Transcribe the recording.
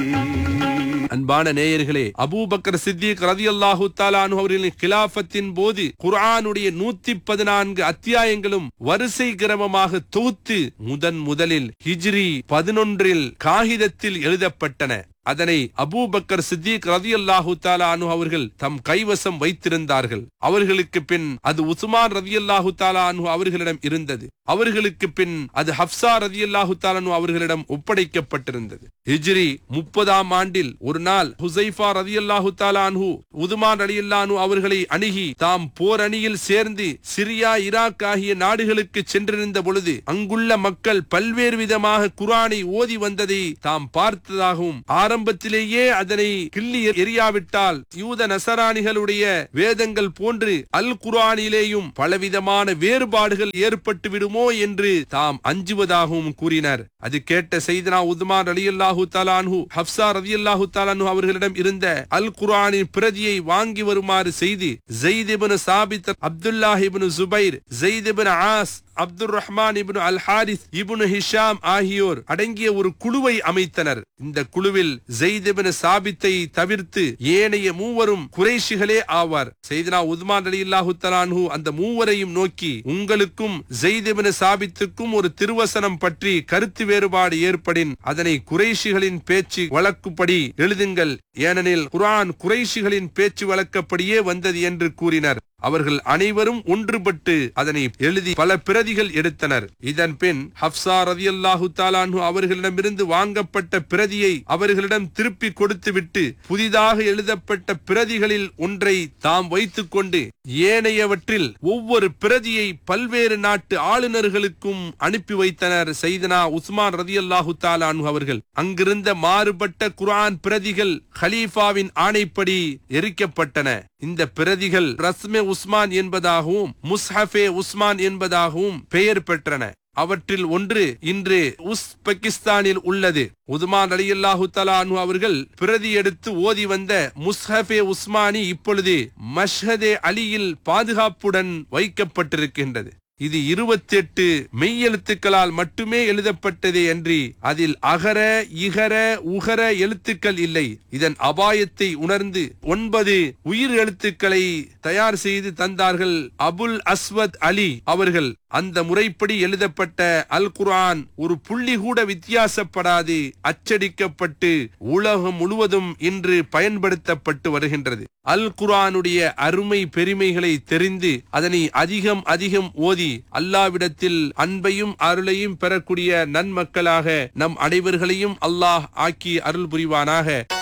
அன்பான நேயர்களே, அபூபக்கர் சித்திக் ரலியல்லாஹு தஆலா அன்ஹு அவர்களின் கிலாஃபத்தின் போது குர்ஆனுடைய 114 அத்தியாயங்களும் வரிசை கிரமமாக தொகுத்து முதலில் ஹிஜ்ரி 11 காகிதத்தில் எழுதப்பட்டன. அதனை அபூபக்கர் சித்திக் ரலியல்லாஹு தஆலா அன்ஹு அவர்கள் தம் கைவசம் வைத்திருந்தார்கள். அவர்களுக்கு பின் அது உஸ்மான் ரலியல்லாஹு தஆலா அன்ஹு அவர்களிடம் இருந்தது. அவர்களுக்கு பின் அது ஹப்ஸா ரலியல்லாஹு தஆலா அன்ஹு அவர்களிடம் ஒப்படைக்கப்பட்டிருந்தது. ஹிஜ்ரி 30ஆம் ஆண்டில் ஒரு நாள் ஹுஸைஃபா ரலியல்லாஹு தஆலா அன்ஹு உஸ்மான் ரலியல்லாஹு அன்ஹு அவர்களை அணுகி தாம் போர் அணியில் சேர்ந்து சிரியா, ஈராக் ஆகிய நாடுகளுக்கு சென்றிருந்த பொழுது அங்குள்ள மக்கள் பல்வேறு விதமாக குர்ஆனை ஓதி வந்ததை தாம் பார்த்ததாகவும் ஆரம்பத்திலேயே அதனை கிள்ளி எறியாவிட்டால் யூத நசராணிகளுடைய வேதங்கள் போன்று அல் குர்ஆனிலேயும் பலவிதமான வேறுபாடுகள் ஏற்பட்டு விடுமோ என்று தாம் அஞ்சுவதாகவும் கூறினர். அது கேட்ட செய்தனா உஸ்மான் ரலியல்லாஹு தஆலா அன்ஹு ஹப்ஸா ரலியல்லாஹு தஆலா அன்ஹு அவர்களிடம் இருந்த அல் குர்ஆனின் பிரதியை வாங்கி வருமாறு செய்து ஸைத் இப்னு சாபித், அப்துல்லாஹ் இப்னு ஜுபைர், ஸைத் இப்னு ஆஸ், அப்துர் ரஹ்மான் இப்னு அல் ஹாரிஸ் இப்னு ஹிஷாம் ஆகியோர் அடங்கிய ஒரு குழுவை அமைத்தனர். இந்த குழுவில் ஸைத் இப்னு சாபித்தை தவிர்த்து ஏனைய மூவரும் குறைஷிகளே ஆவார். செய்தனா உஸ்மான் ரலியல்லாஹு தஆலா அன்ஹு அந்த மூவரையும் நோக்கி, உங்களுக்கும் ஸைத் இப்னு சாபித்துக்கும் ஒரு திருவசனம் பற்றி கருத்து வேறுபாடு ஏற்படின் அதனை குறைஷிகளின் பேச்சு வழக்குப்படி எழுதுங்கள். ஏனெனில் குர்ஆன் குறைஷிகளின் பேச்சு வழக்கப்படியே வந்தது என்று கூறினர். அவர்கள் அனைவரும் ஒன்றுபட்டு அதனை எழுதி பல பிரதிகள் எடுத்தனர். இதன் பின் ஹப்ஸா ரலியல்லாஹு தஆலா அன்ஹு அவர்களிடமிருந்து வாங்கப்பட்ட பிரதியை அவர்களிடம் திருப்பி கொடுத்துவிட்டு புதிதாக எழுதப்பட்ட பிரதிகளில் ஒன்றை தாம் வைத்துக் கொண்டு ஏனையவற்றில் ஒவ்வொரு பிரதியை பல்வேறு நாட்டு ஆளுநர்களுக்கும் அனுப்பி வைத்தனர். செய்தனா உஸ்மான் ரலியல்லாஹு தஆலா அன்ஹு அவர்கள் அங்கிருந்த மாறுபட்ட குர்ஆன் பிரதிகள் கலீஃபாவின் ஆணைப்படி எரிக்கப்பட்டன. இந்த பிரதிகள் ரஸ்மே உஸ்மான் என்பதாகவும் முஸ்ஹஃபே உஸ்மான் என்பதாகவும் பெயர் பெற்றன. அவற்றில் ஒன்று இன்று உஸ்பெகிஸ்தானில் உள்ளது. உஸ்மான் ரலியல்லாஹு தஆலா அன்ஹு அவர்கள் பிரதி எடுத்து ஓதி வந்த முஸ்ஹஃபே உஸ்மானி இப்பொழுது மஷ்ஹதே அலியில் பாதுகாப்புடன் வைக்கப்பட்டிருக்கின்றது. இது 28 மெய்யெழுத்துக்களால் மட்டுமே எழுதப்பட்டதே அன்றி அதில் அகர, இகர, உகர எழுத்துக்கள் இல்லை. இதன் அபாயத்தை உணர்ந்து 9 உயிர் எழுத்துக்களை தயார் செய்து தந்தார்கள் அபுல் அஸ்வத் அலி அவர்கள். அந்த முறைப்படி எழுதப்பட்ட அல் குர்ஆன் ஒரு புள்ளி கூட வித்தியாசப்படாது அச்சடிக்கப்பட்டு உலகம் முழுவதும் இன்று பயன்படுத்தப்பட்டு வருகின்றது. அல் குர்ஆனுடைய அருமை பெருமைகளை தெரிந்து அதனை அதிகம் ஓதி அல்லாஹ்விடத்தில் அன்பையும் அருளையும் பெறக்கூடிய நன்மக்களாக நம் அனைவர்களையும் அல்லாஹ் ஆக்கி அருள் புரிவானாக.